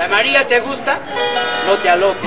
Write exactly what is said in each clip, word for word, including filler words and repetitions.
¿La María te gusta? No te aloques.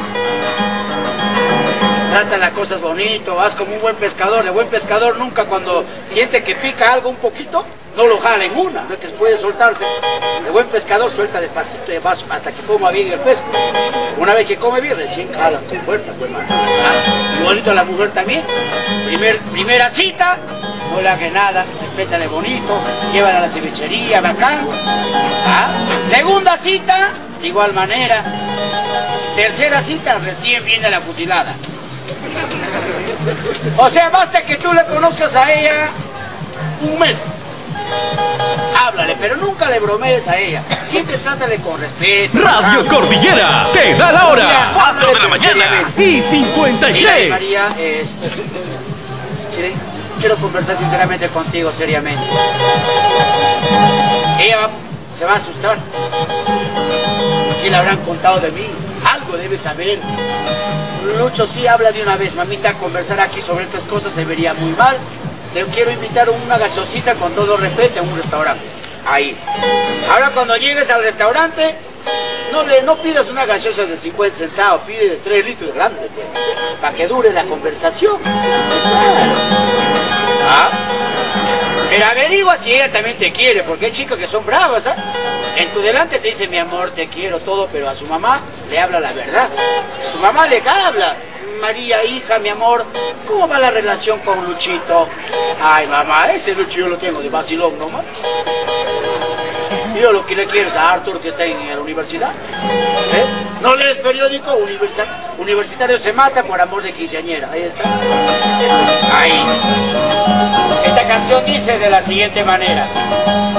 Trata las cosas bonito, haz como un buen pescador. El buen pescador nunca, cuando siente que pica algo un poquito, no lo jala en una, no es que puede soltarse. El buen pescador suelta despacito y vaso hasta que coma bien el pesco. Una vez que come bien, recién jala con fuerza, pues, mano. ¿Ah? Y bonito a la mujer también. Primer, primera cita, no le hagas nada, respétale bonito, llévala a la cevichería, bacán. ¿Ah? Segunda cita, de igual manera. Tercera cita, recién viene la fusilada. O sea, basta que tú le conozcas a ella un mes. Háblale, pero nunca le bromees a ella. Siempre trátale con respeto. Radio ah, Cordillera te da la hora. Mira, cuatro de la mañana y cincuenta y Mira, tres. María, eh, ¿sí? Quiero conversar sinceramente contigo, seriamente. Ella va, se va a asustar. ¿Qué le habrán contado de mí? Algo debe saber. Lucho sí habla de una vez, mamita, conversar aquí sobre estas cosas se vería muy mal. Te quiero invitar a una gaseosita con todo respeto a un restaurante. Ahí. Ahora cuando llegues al restaurante, no le no pidas una gaseosa de cincuenta centavos, pide de tres litros grande, pues, para que dure la conversación. ¿Ah? Pero averigua si ella también te quiere, porque hay chicas que son bravas, ¿ah? En tu delante te dice, mi amor, te quiero, todo, pero a su mamá le habla la verdad. Su mamá le habla, María, hija, mi amor, ¿cómo va la relación con Luchito? Ay, mamá, ese Lucho yo lo tengo de vacilón nomás. Yo lo que le quiero es a Arthur, que está en la universidad. ¿Eh? ¿No lees periódico? Universi- universitario se mata por amor de quinceañera. Ahí está. Ahí. Esta canción dice de la siguiente manera.